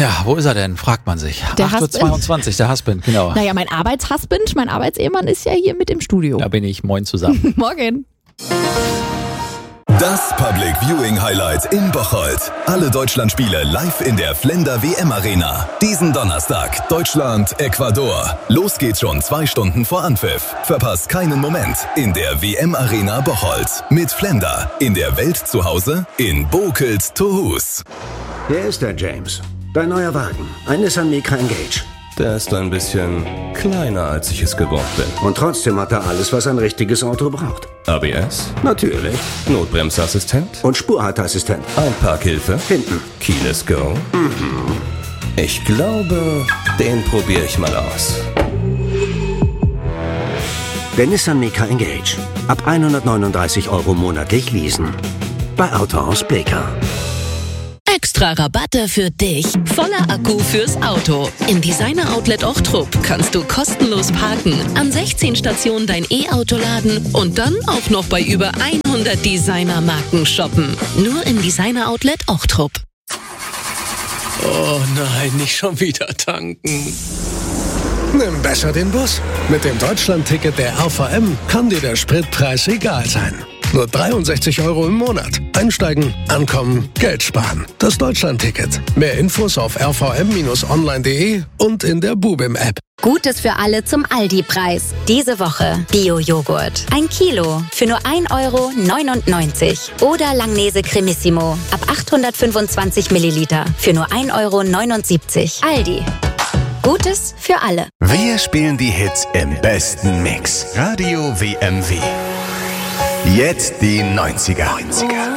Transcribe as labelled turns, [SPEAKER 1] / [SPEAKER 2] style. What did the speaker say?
[SPEAKER 1] Ja, wo ist er denn? Fragt man sich.
[SPEAKER 2] Der
[SPEAKER 1] 8:22 Uhr, der Husband, genau.
[SPEAKER 2] Naja, mein Arbeitshusband, mein Arbeitsehemann ist ja hier mit im Studio.
[SPEAKER 1] Da bin ich. Moin zusammen.
[SPEAKER 2] Morgen.
[SPEAKER 3] Das Public Viewing Highlight in Bocholt. Alle Deutschlandspiele live in der Flender WM Arena. Diesen Donnerstag Deutschland, Ecuador. Los geht's schon 2 Stunden vor Anpfiff. Verpasst keinen Moment in der WM Arena Bocholt. Mit Flender. In der Welt zu Hause, in Bocholt to Hus.
[SPEAKER 4] Hier ist der James. Dein neuer Wagen. Ein Nissan Micra Engage.
[SPEAKER 5] Der ist ein bisschen kleiner, als ich es gewohnt bin.
[SPEAKER 4] Und trotzdem hat er alles, was ein richtiges Auto braucht.
[SPEAKER 5] ABS?
[SPEAKER 4] Natürlich.
[SPEAKER 5] Notbremsassistent?
[SPEAKER 4] Und Spurhalteassistent.
[SPEAKER 5] Einparkhilfe?
[SPEAKER 4] Hinten.
[SPEAKER 5] Keyless Go? Ich glaube, den probiere ich mal aus.
[SPEAKER 4] Der Nissan Micra Engage. Ab 139 € monatlich leasen. Bei Autohaus Bleker.
[SPEAKER 6] Extra Rabatte für dich. Voller Akku fürs Auto. Im Designer Outlet Ochtrup kannst du kostenlos parken, an 16 Stationen dein E-Auto laden und dann auch noch bei über 100 Designer-Marken shoppen. Nur im Designer Outlet Ochtrup.
[SPEAKER 7] Oh nein, nicht schon wieder tanken.
[SPEAKER 8] Nimm besser den Bus. Mit dem Deutschland-Ticket der RVM kann dir der Spritpreis egal sein. Nur 63 € im Monat. Einsteigen, ankommen, Geld sparen. Das Deutschland-Ticket. Mehr Infos auf rvm-online.de und in der Bubim-App.
[SPEAKER 9] Gutes für alle zum Aldi-Preis. Diese Woche Bio-Joghurt. 1 Kilo für nur 1,99 € Oder Langnese Cremissimo ab 825 Milliliter für nur 1,79 €. Aldi. Gutes für alle.
[SPEAKER 10] Wir spielen die Hits im besten Mix. Radio WMW. Jetzt die 90er.